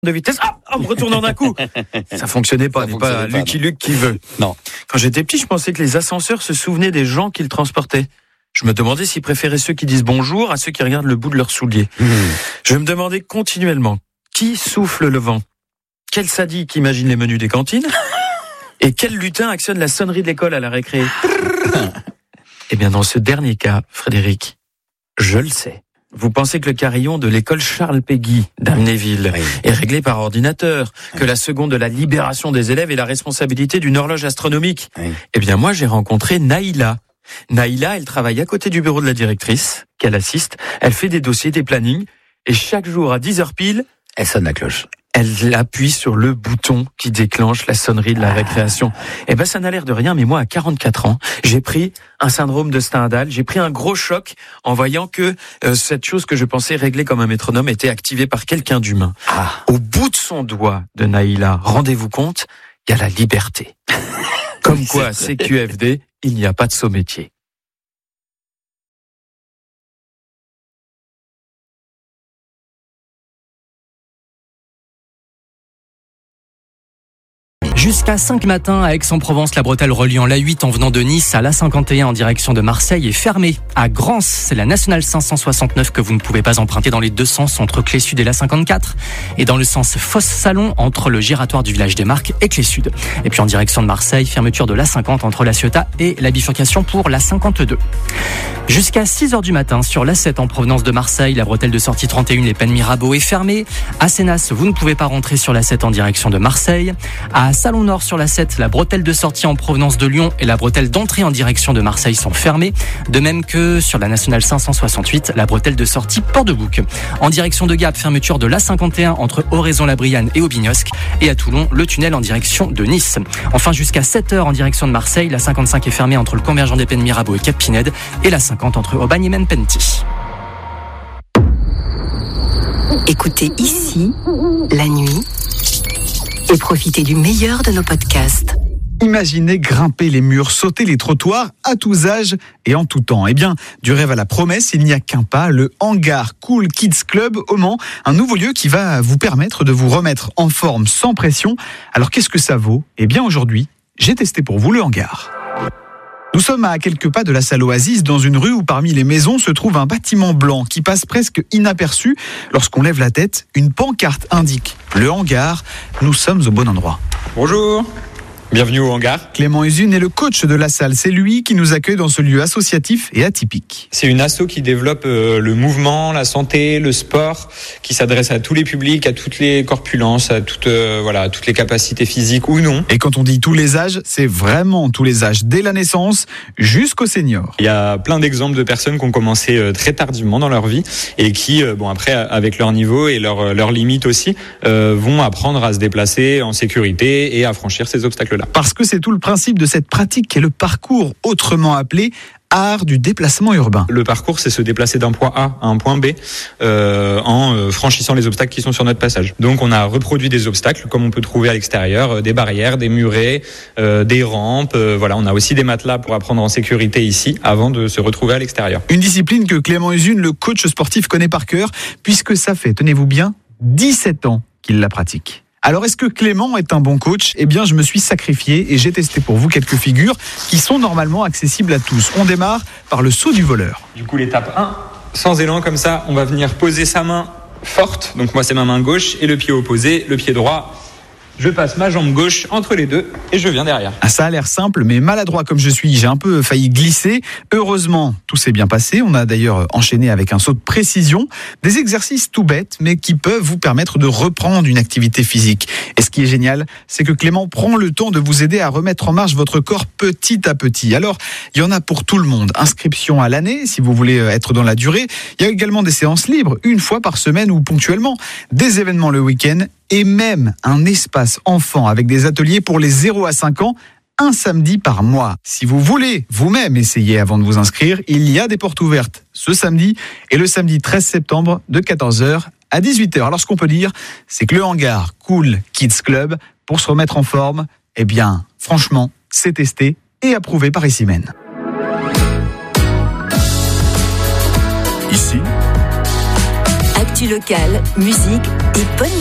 de vitesse, en me retournant d'un coup. Ça fonctionnait pas, n'est pas Lucky Luke qui veut. Non. Quand j'étais petit, je pensais que les ascenseurs se souvenaient des gens qu'ils transportaient. Je me demandais s'ils préféraient ceux qui disent bonjour à ceux qui regardent le bout de leurs souliers. Je me demandais continuellement qui souffle le vent, quel sadique imagine les menus des cantines et quel lutin actionne la sonnerie de l'école à la récré. Eh bien, dans ce dernier cas, Frédéric, je le sais. Vous pensez que le carillon de l'école Charles Péguy d'Amnéville est réglé par ordinateur, que la seconde de la libération des élèves est la responsabilité d'une horloge astronomique. Eh bien, moi, j'ai rencontré Naïla. Naïla, elle travaille à côté du bureau de la directrice, qu'elle assiste. Elle fait des dossiers, des plannings, et chaque jour à 10h pile, elle sonne la cloche. Elle appuie sur le bouton qui déclenche la sonnerie de la récréation. Eh ben, ça n'a l'air de rien, mais moi, à 44 ans, j'ai pris un syndrome de Stendhal, j'ai pris un gros choc en voyant que cette chose que je pensais régler comme un métronome était activée par quelqu'un d'humain. Au bout de son doigt de Naïla, rendez-vous compte, il y a la liberté. Comme quoi, CQFD, il n'y a pas de sot-métier. Jusqu'à 5 matins à Aix-en-Provence, la bretelle reliant l'A8 en venant de Nice à l'A51 en direction de Marseille est fermée. À Grance, c'est la nationale 569 que vous ne pouvez pas emprunter dans les deux sens entre Clé-Sud et l'A54. Et dans le sens Fosse-Salon entre le giratoire du village des Marques et Clé-Sud. Et puis en direction de Marseille, fermeture de l'A50 entre La Ciotat et la bifurcation pour l'A52. Jusqu'à 6h du matin sur l'A7 en provenance de Marseille, la bretelle de sortie 31 et Pennes Mirabeau est fermée. À Sénas, vous ne pouvez pas rentrer sur l'A7 en direction de Marseille. À Salon Nord sur l'A7, la bretelle de sortie en provenance de Lyon et la bretelle d'entrée en direction de Marseille sont fermées. De même que sur la nationale 568, la bretelle de sortie Port-de-Bouc. En direction de Gap, fermeture de l'A51 entre Oraison-la-Brianne et Aubignosc. Et à Toulon, le tunnel en direction de Nice. Enfin, jusqu'à 7h en direction de Marseille, la 55 est fermée entre le convergent des Pennes Mirabeau et Cap Pinède et la 50 entre Aubagne et Menpenty. Écoutez ici, la nuit, et profitez du meilleur de nos podcasts. Imaginez grimper les murs, sauter les trottoirs à tous âges et en tout temps. Eh bien, du rêve à la promesse, il n'y a qu'un pas, le Hangar Cool Kids Club au Mans, un nouveau lieu qui va vous permettre de vous remettre en forme sans pression. Alors qu'est-ce que ça vaut ? Eh bien aujourd'hui, j'ai testé pour vous le hangar. Nous sommes à quelques pas de la salle Oasis, dans une rue où parmi les maisons se trouve un bâtiment blanc qui passe presque inaperçu. Lorsqu'on lève la tête, une pancarte indique le hangar. Nous sommes au bon endroit. Bonjour, bienvenue au hangar. Clément Usune est le coach de la salle. C'est lui qui nous accueille dans ce lieu associatif et atypique. C'est une asso qui développe le mouvement, la santé, le sport, qui s'adresse à tous les publics, à toutes les corpulences, à toutes les capacités physiques ou non. Et quand on dit tous les âges, c'est vraiment tous les âges, dès la naissance jusqu'aux seniors. Il y a plein d'exemples de personnes qui ont commencé très tardivement dans leur vie et qui, après, avec leur niveau et leurs limites aussi, vont apprendre à se déplacer en sécurité et à franchir ces obstacles-là. Parce que c'est tout le principe de cette pratique qu'est le parcours, autrement appelé art du déplacement urbain. Le parcours, c'est se déplacer d'un point A à un point B en franchissant les obstacles qui sont sur notre passage. Donc on a reproduit des obstacles comme on peut trouver à l'extérieur, des barrières, des murets, des rampes. On a aussi des matelas pour apprendre en sécurité ici avant de se retrouver à l'extérieur. Une discipline que Clément Usune, le coach sportif, connaît par cœur puisque ça fait, tenez-vous bien, 17 ans qu'il la pratique. Alors, est-ce que Clément est un bon coach ? Eh bien, je me suis sacrifié et j'ai testé pour vous quelques figures qui sont normalement accessibles à tous. On démarre par le saut du voleur. Du coup, l'étape 1, sans élan comme ça, on va venir poser sa main forte. Donc moi, c'est ma main gauche et le pied opposé, le pied droit. Je passe ma jambe gauche entre les deux et je viens derrière. Ça a l'air simple, mais maladroit comme je suis, j'ai un peu failli glisser. Heureusement, tout s'est bien passé. On a d'ailleurs enchaîné avec un saut de précision. Des exercices tout bêtes, mais qui peuvent vous permettre de reprendre une activité physique. Et ce qui est génial, c'est que Clément prend le temps de vous aider à remettre en marche votre corps petit à petit. Alors, il y en a pour tout le monde. Inscription à l'année, si vous voulez être dans la durée. Il y a également des séances libres, une fois par semaine ou ponctuellement. Des événements le week-end. Et même un espace enfant avec des ateliers pour les 0 à 5 ans, un samedi par mois. Si vous voulez vous-même essayer avant de vous inscrire, il y a des portes ouvertes ce samedi et le samedi 13 septembre de 14h à 18h. Alors ce qu'on peut dire, c'est que le hangar Cool Kids Club, pour se remettre en forme, eh bien, franchement, c'est testé et approuvé par Ici Même. Actu locale, musique et bonne